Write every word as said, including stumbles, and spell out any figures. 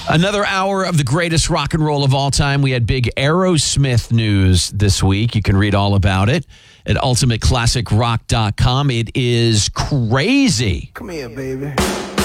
Another hour of the greatest rock and roll of all time. We had big Aerosmith news this week. You can read all about it at ultimate classic rock dot com. It is crazy. Come here, baby.